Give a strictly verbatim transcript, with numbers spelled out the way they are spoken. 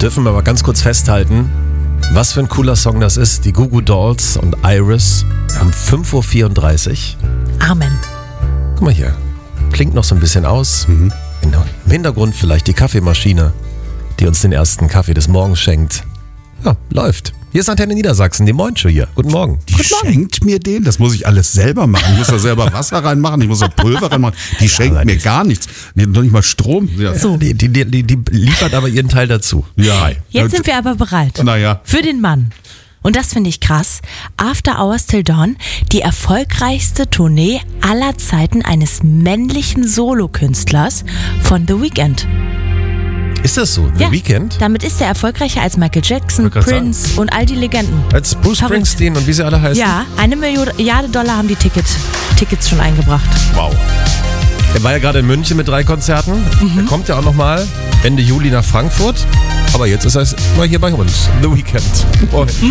dürfen wir aber ganz kurz festhalten, was für ein cooler Song das ist. Die Goo Goo Dolls und Iris um fünf Uhr vierunddreißig. Amen. Guck mal hier, klingt noch so ein bisschen aus. Mhm. Im Hintergrund vielleicht die Kaffeemaschine, die uns den ersten Kaffee des Morgens schenkt. Ja, läuft. Hier ist Antenne Niedersachsen, die Moin Show hier. Guten Morgen. Die schenkt mir den? Das muss ich alles selber machen. Ich muss da selber Wasser reinmachen, ich muss da Pulver reinmachen. Die schenkt aber mir nicht. gar nichts. Nee, noch nicht mal Strom. Ja. So. Die, die, die, die liefert aber ihren Teil dazu. Ja. Jetzt sind wir aber bereit. Naja. Für den Mann. Und das finde ich krass. After Hours Till Dawn, die erfolgreichste Tournee aller Zeiten eines männlichen Solokünstlers von The Weeknd. Ist das so? The Ja, Weeknd? damit ist er erfolgreicher als Michael Jackson, Wollte grad Prince und all die Legenden. Als Bruce Verrückt. Springsteen und wie sie alle heißen? Ja, eine Milliarde Dollar haben die Ticket, Tickets schon eingebracht. Wow. Er war ja gerade in München mit drei Konzerten. Mhm. Er kommt ja auch nochmal Ende Juli nach Frankfurt. Aber jetzt ist er mal hier bei uns. The Weeknd. Moin.